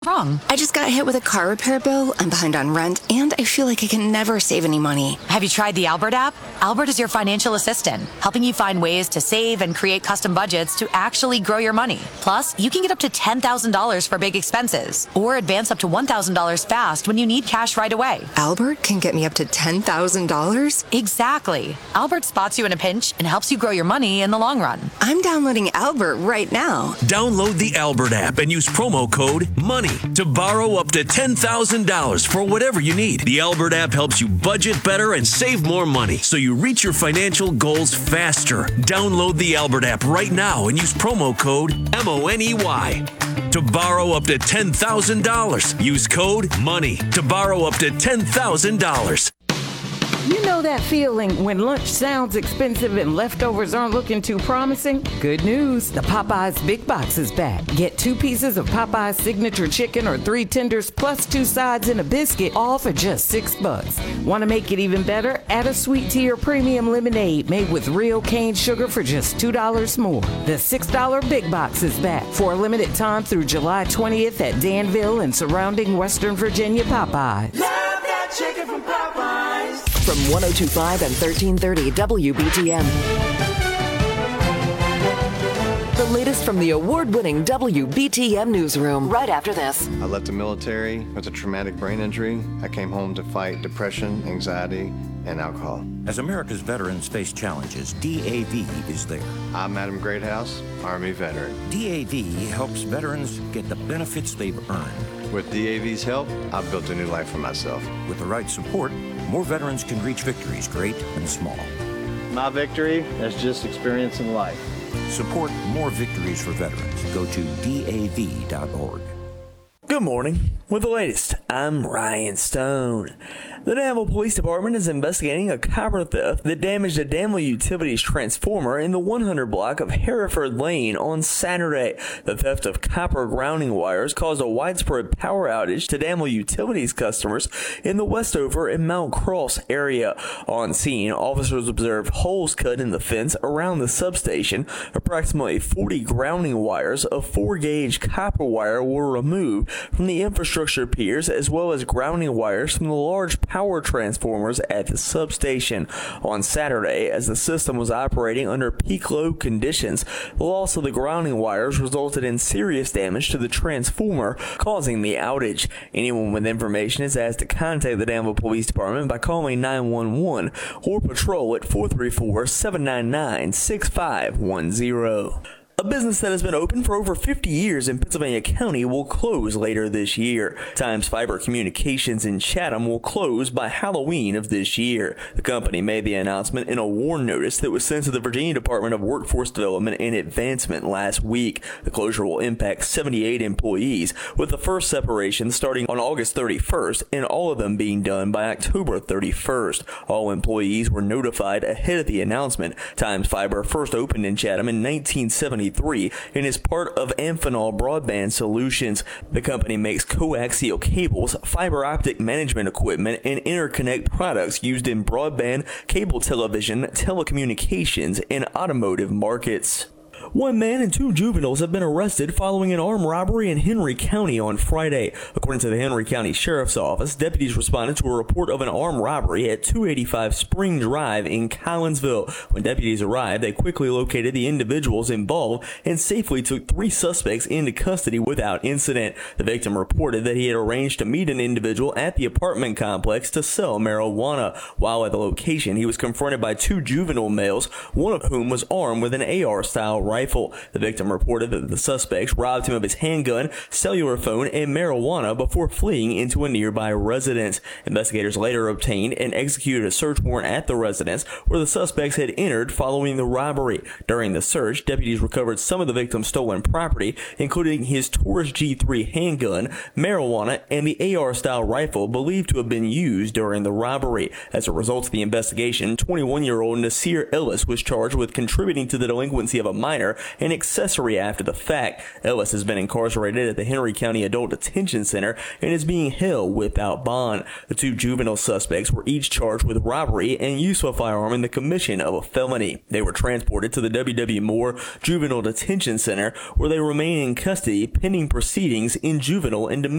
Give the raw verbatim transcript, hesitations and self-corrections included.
Wrong. I just got hit with a car repair bill, I'm behind on rent, and I feel like I can never save any money. Have you tried the Albert app? Albert is your financial assistant, helping you find ways to save and create custom budgets to actually grow your money. Plus, you can get up to ten thousand dollars for big expenses, or advance up to one thousand dollars fast when you need cash right away. Albert can get me up to ten thousand dollars? Exactly. Albert spots you in a pinch and helps you grow your money in the long run. I'm downloading Albert right now. Download the Albert app and use promo code MONEY to borrow up to ten thousand dollars for whatever you need. The Albert app helps you budget better and save more money so you reach your financial goals faster. Download the Albert app right now and use promo code M O N E Y to borrow up to ten thousand dollars. Use code MONEY to borrow up to ten thousand dollars. You know that feeling when lunch sounds expensive and leftovers aren't looking too promising? Good news, the Popeyes Big Box is back. Get two pieces of Popeyes signature chicken or three tenders plus two sides and a biscuit, all for just six bucks. Want to make it even better? Add a sweet tea or premium lemonade made with real cane sugar for just two dollars more. The six dollar Big Box is back for a limited time through July twentieth at Danville and surrounding Western Virginia Popeyes. Love that chicken from Popeyes. From one oh two point five and thirteen thirty W B T M. The latest from the award-winning W B T M newsroom right after this. I left the military with a traumatic brain injury. I came home to fight depression, anxiety, and alcohol. As America's veterans face challenges, D A V is there. I'm Adam Greathouse, Army veteran. D A V helps veterans get the benefits they've earned. With D A V's help, I've built a new life for myself. With the right support, more veterans can reach victories, great and small. My victory is just experiencing life. Support more victories for veterans. Go to D A V dot org. Good morning. With the latest, I'm Ryan Stone. The Danville Police Department is investigating a copper theft that damaged a Danville Utilities transformer in the one hundred block of Hereford Lane on Saturday. The theft of copper grounding wires caused a widespread power outage to Danville Utilities customers in the Westover and Mount Cross area. On scene, officers observed holes cut in the fence around the substation. Approximately forty grounding wires of four gauge copper wire were removed from the infrastructure piers, as well as grounding wires from the large power transformers at the substation. On Saturday, as the system was operating under peak load conditions, the loss of the grounding wires resulted in serious damage to the transformer, causing the outage. Anyone with information is asked to contact the Danville Police Department by calling nine one one or patrol at four three four, seven nine nine, six five one zero. A business that has been open for over fifty years in Pennsylvania County will close later this year. Times Fiber Communications in Chatham will close by Halloween of this year. The company made the announcement in a warn notice that was sent to the Virginia Department of Workforce Development and Advancement last week. The closure will impact seventy-eight employees, with the first separation starting on August thirty-first and all of them being done by October thirty-first. All employees were notified ahead of the announcement. Times Fiber first opened in Chatham in nineteen seventy-three and is part of Amphenol Broadband Solutions. The company makes coaxial cables, fiber optic management equipment, and interconnect products used in broadband, cable television, telecommunications, and automotive markets. One man and two juveniles have been arrested following an armed robbery in Henry County on Friday. According to the Henry County Sheriff's Office, deputies responded to a report of an armed robbery at two eighty-five Spring Drive in Collinsville. When deputies arrived, they quickly located the individuals involved and safely took three suspects into custody without incident. The victim reported that he had arranged to meet an individual at the apartment complex to sell marijuana. While at the location, he was confronted by two juvenile males, one of whom was armed with an A R-style rifle. The victim reported that the suspects robbed him of his handgun, cellular phone, and marijuana before fleeing into a nearby residence. Investigators later obtained and executed a search warrant at the residence where the suspects had entered following the robbery. During the search, deputies recovered some of the victim's stolen property, including his Taurus G three handgun, marijuana, and the A R-style rifle believed to have been used during the robbery. As a result of the investigation, twenty-one-year-old Nasir Ellis was charged with contributing to the delinquency of a minor manner and accessory after the fact. Ellis has been incarcerated at the Henry County Adult Detention Center and is being held without bond. The two juvenile suspects were each charged with robbery and use of a firearm in the commission of a felony. They were transported to the W W Moore Juvenile Detention Center, where they remain in custody pending proceedings in juvenile and domestic